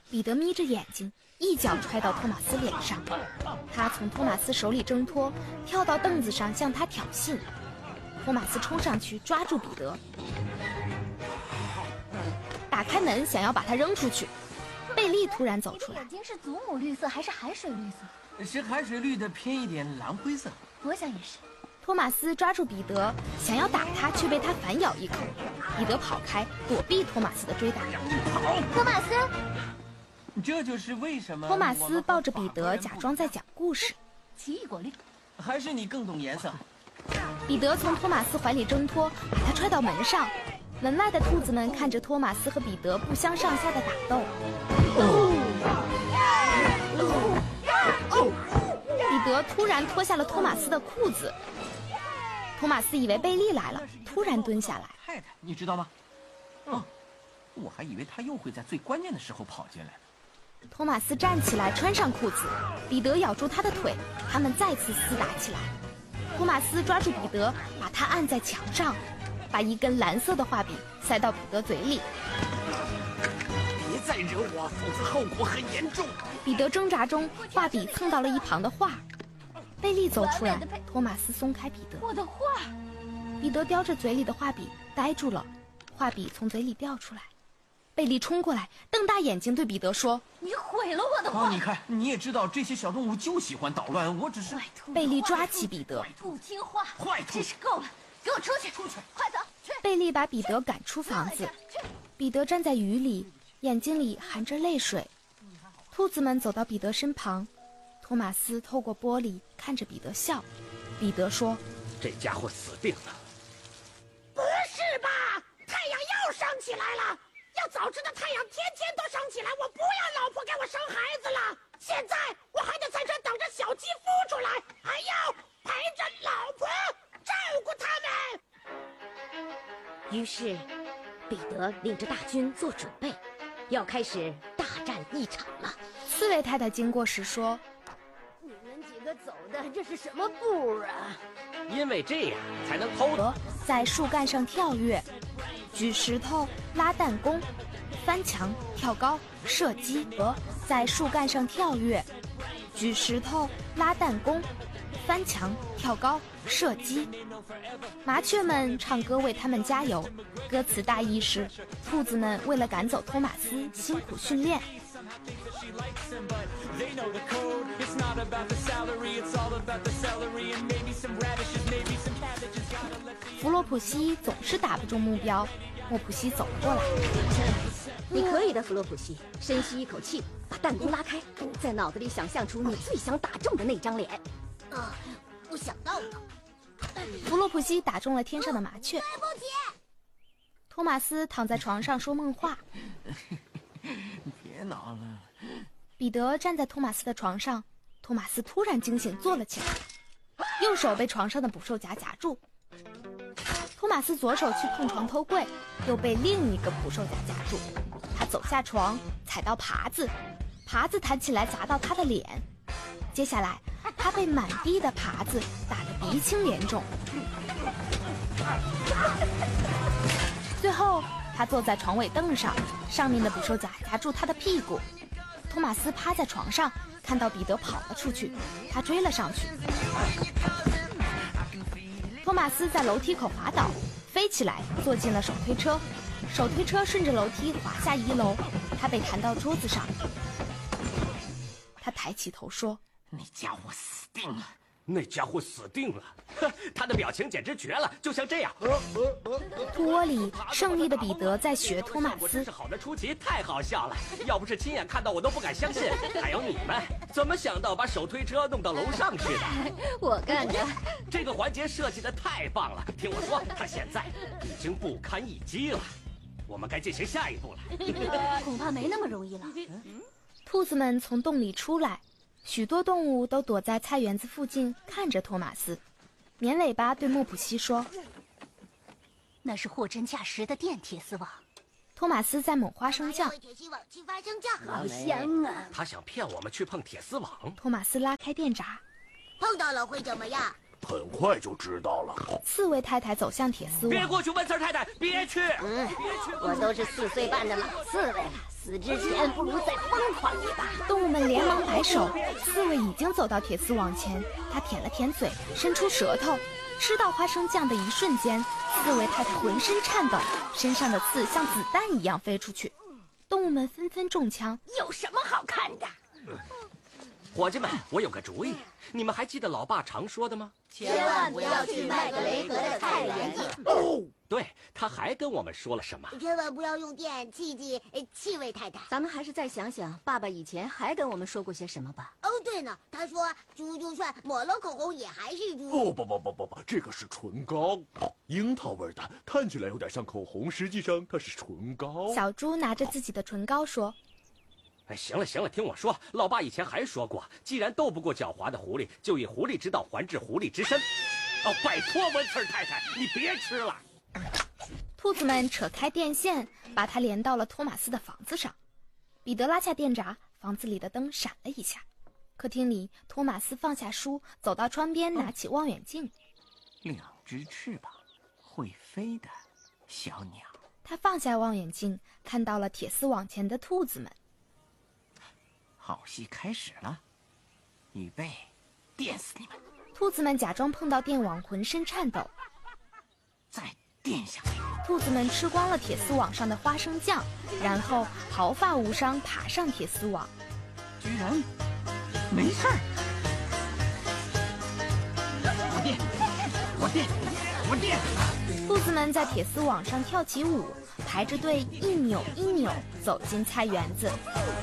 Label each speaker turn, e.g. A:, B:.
A: 彼得眯着眼睛，一脚踹到托马斯脸上。他从托马斯手里挣脱，跳到凳子上向他挑衅。托马斯冲上去抓住彼得，打开门想要把他扔出去。贝利突然走出来。
B: 眼睛是祖母绿色还是海水绿色？
C: 是海水绿的偏一点蓝灰色。
B: 我想也是。
A: 托马斯抓住彼得，想要打他，却被他反咬一口。彼得跑开，躲避托马斯的追打。
B: 托马斯，
C: 这就是为什么。
A: 托马斯抱着彼得，假装在讲故事。
B: 奇异果绿，
C: 还是你更懂颜色。
A: 彼得从托马斯怀里挣脱，把他踹到门上。门外的兔子们看着托马斯和彼得不相上下的打斗。彼得突然脱下了托马斯的裤子。托马斯以为贝利来了，突然蹲下来。
C: 太太，你知道吗？我还以为他又会在最关键的时候跑进来呢。
A: 托马斯站起来，穿上裤子。彼得咬住他的腿，他们再次厮打起来。托马斯抓住彼得，把他按在墙上，把一根蓝色的画笔塞到彼得嘴里。
D: 别再惹我，否则后果很严重。
A: 彼得挣扎中，画笔蹭到了一旁的画。贝利走出来，托马斯松开彼得。
B: 我的画！
A: 彼得叼着嘴里的画笔呆住了，画笔从嘴里掉出来。贝利冲过来，瞪大眼睛对彼得说：“
B: 你毁了我的画！”
C: 你看，你也知道这些小动物就喜欢捣乱，我只是……
A: 贝利抓起彼得，
B: 不听话，
C: 坏兔，
B: 真是够了！给我出去！
C: 出去！
B: 快走！去！
A: 贝利把彼得赶出房子。彼得站在雨里，眼睛里含着泪水。兔子们走到彼得身旁，托马斯透过玻璃看着彼得笑。彼得说：“
D: 这家伙死定了！”
E: 不是吧？太阳又升起来了！要早知道太阳天天都升起来，我不要老婆给我生孩子了。现在我还得在这等着小鸡孵出来，还要陪着老婆照顾他们。
F: 于是，彼得领着大军做准备，要开始大战一场了。
A: 刺猬太太经过时说：“
F: 你们几个走的这是什么步啊？”
D: 因为这样才能偷
A: 得在树干上跳跃，举石头、拉弹弓、翻墙、跳高、射击。在树干上跳跃，举石头、拉弹弓、翻墙、跳高、射击。麻雀们唱歌为他们加油，歌词大意是：兔子们为了赶走托马斯辛苦训练。弗洛普西总是打不中目标，莫普西走了过来。
F: 你可以的，弗洛普西。深吸一口气，把弹弓拉开，在脑子里想象出你最想打中的那张脸。
E: 我想到了。
A: 弗洛普西打中了天上的麻雀。
E: 对不起。
A: 托马斯躺在床上说梦话。
C: 别挠了。
A: 彼得站在托马斯的床上，托马斯突然惊醒，坐了起来，右手被床上的捕兽夹夹住。托马斯左手去碰床头柜，又被另一个捕兽夹夹住。他走下床，踩到耙子，耙子弹起来砸到他的脸。接下来，他被满地的耙子打得鼻青脸肿。最后，他坐在床尾凳上，上面的捕兽夹夹住他的屁股。托马斯趴在床上，看到彼得跑了出去，他追了上去。托马斯在楼梯口滑倒，飞起来坐进了手推车，手推车顺着楼梯滑下1楼，他被弹到桌子上。他抬起头说：“
C: 那家伙死定了！
D: 那家伙死定了！他的表情简直绝了，就像这样。”
A: 兔窝里，胜利的彼得在学托马斯。
D: 真是好的出奇，太好笑了！要不是亲眼看到，我都不敢相信。还有你们，怎么想到把手推车弄到楼上去的？
F: 我干的。
D: 这个环节设计的太棒了！听我说，他现在已经不堪一击了。我们该进行下一步了。
B: 恐怕没那么容易了。
A: 兔子们从洞里出来。许多动物都躲在菜园子附近看着托马斯。绵尾巴对莫普西说：“
B: 那是货真价实的电铁丝网。”
A: 托马斯在猛花生酱。
E: 铁丝网去发生酱，
F: 好香啊！
D: 他想骗我们去碰铁丝网。
A: 托马斯拉开电闸。
E: 碰到了会怎么样？
G: 很快就知道了。
A: 刺猬太太走向铁丝网，
D: 别过去，温刺太太，别去！
F: 我都是4岁半的老刺猬了，死之前不如再疯狂一把。
A: 动物们连忙摆手。刺猬已经走到铁丝网前，它舔了舔嘴，伸出舌头。吃到花生酱的一瞬间，刺猬太太浑身颤抖，身上的刺像子弹一样飞出去。动物们纷纷中枪。
E: 有什么好看的？
D: 伙计们，我有个主意，你们还记得老爸常说的吗？
F: 千万不要去麦格雷河的菜园子。
D: 对，他还跟我们说了什么？
H: 千万不要用电，气气气味太太。
F: 咱们还是再想想，爸爸以前还跟我们说过些什么吧。
H: 哦，对呢，他说猪就算抹了口红也还是猪。
G: 不，这个是唇膏，樱桃味的，看起来有点像口红，实际上它是唇膏。
A: 小猪拿着自己的唇膏说：
D: 哎，行了，听我说，老爸以前还说过，既然斗不过狡猾的狐狸，就以狐狸之道还治狐狸之身。哦，拜托温刺太太，你别吃了。
A: 兔子们扯开电线，把它连到了托马斯的房子上。彼得拉下电闸，房子里的灯闪了一下。客厅里，托马斯放下书，走到窗边，拿起望远镜。
C: 2只翅膀，会飞的小鸟。
A: 他放下望远镜，看到了铁丝网前的兔子们。
C: 好戏开始了，预备，电死你们！
A: 兔子们假装碰到电网，浑身颤抖。
C: 再电下去！
A: 兔子们吃光了铁丝网上的花生酱，然后毫发无伤爬上铁丝网。
C: 居然没事儿！我电！
A: 兔子们在铁丝网上跳起舞，排着队一扭一扭走进菜园子。